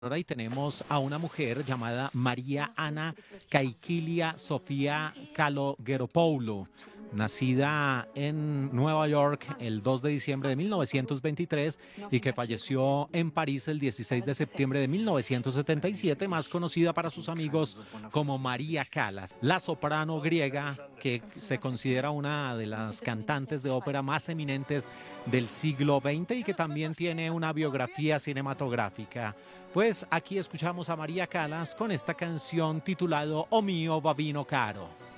Ahora y tenemos a una mujer llamada María Ana Kaikilia Sofía Kalogeropoulou, nacida en Nueva York el 2 de diciembre de 1923 y que falleció en París el 16 de septiembre de 1977, más conocida para sus amigos como María Callas, la soprano griega que se considera una de las cantantes de ópera más eminentes del siglo XX y que también tiene una biografía cinematográfica. Pues aquí escuchamos a María Callas con esta canción titulado O mio bambino caro.